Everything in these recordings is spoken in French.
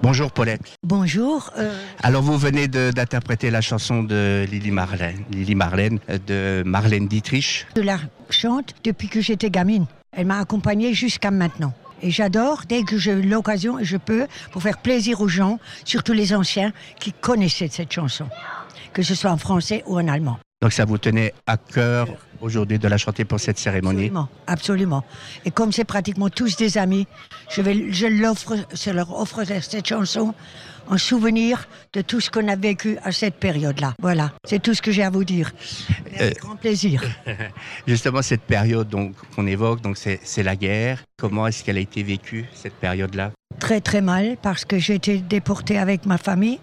Bonjour Paulette. Bonjour. Alors vous venez d'interpréter la chanson de Lili Marlène, de Marlène Dietrich. Je la chante depuis que j'étais gamine. Elle m'a accompagnée jusqu'à maintenant. Et j'adore, dès que j'ai l'occasion et je peux, pour faire plaisir aux gens, surtout les anciens, qui connaissaient cette chanson, que ce soit en français ou en allemand. Donc ça vous tenait à cœur aujourd'hui de la chanter pour cette cérémonie? Absolument, absolument. Et comme c'est pratiquement tous des amis, je leur offre cette chanson en souvenir de tout ce qu'on a vécu à cette période-là. Voilà, c'est tout ce que j'ai à vous dire. Avec grand plaisir. Justement, cette période qu'on évoque, c'est la guerre. Comment est-ce qu'elle a été vécue, cette période-là? Très très mal, parce que j'ai été déportée avec ma famille.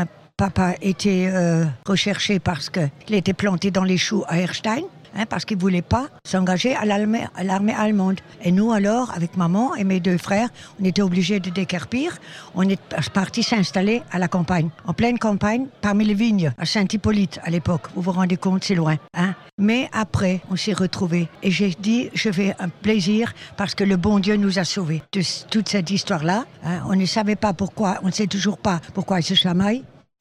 Papa était recherché parce qu'il était planté dans les choux à Erstein, parce qu'il ne voulait pas s'engager à l'armée allemande. Et nous alors, avec maman et mes deux frères, on était obligés de décarpir. On est parti s'installer à la campagne, en pleine campagne, parmi les vignes, à Saint-Hippolyte à l'époque. Vous vous rendez compte, c'est loin. Mais après, on s'est retrouvés. Et j'ai dit, je fais un plaisir parce que le bon Dieu nous a sauvés de toute cette histoire-là. On ne savait pas pourquoi, on ne sait toujours pas pourquoi ils se chamaillent.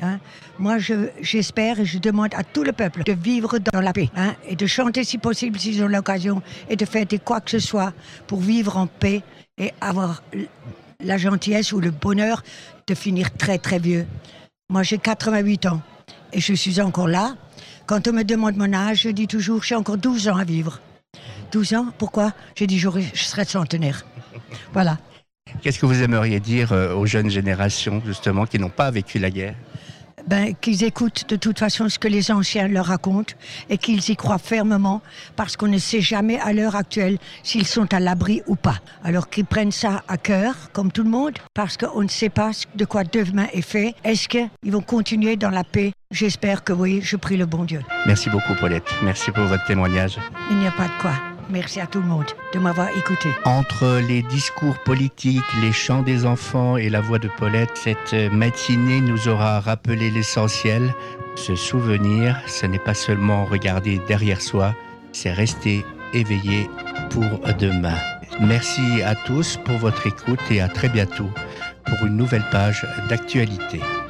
Moi, j'espère et je demande à tout le peuple de vivre dans la paix et de chanter si possible, s'ils ont l'occasion, et de fêter quoi que ce soit pour vivre en paix et avoir la gentillesse ou le bonheur de finir très très vieux. Moi, j'ai 88 ans et je suis encore là. Quand on me demande mon âge, je dis toujours j'ai encore 12 ans à vivre. 12 ans, pourquoi? J'ai dit je serai centenaire. Voilà. Qu'est-ce que vous aimeriez dire aux jeunes générations, justement, qui n'ont pas vécu la guerre? Qu'ils écoutent de toute façon ce que les anciens leur racontent et qu'ils y croient fermement, parce qu'on ne sait jamais à l'heure actuelle s'ils sont à l'abri ou pas. Alors qu'ils prennent ça à cœur, comme tout le monde, parce qu'on ne sait pas de quoi demain est fait. Est-ce qu'ils vont continuer dans la paix? J'espère que oui, je prie le bon Dieu. Merci beaucoup Paulette, merci pour votre témoignage. Il n'y a pas de quoi. Merci à tout le monde de m'avoir écouté. Entre les discours politiques, les chants des enfants et la voix de Paulette, cette matinée nous aura rappelé l'essentiel. Se souvenir, ce n'est pas seulement regarder derrière soi, c'est rester éveillé pour demain. Merci à tous pour votre écoute et à très bientôt pour une nouvelle page d'actualité.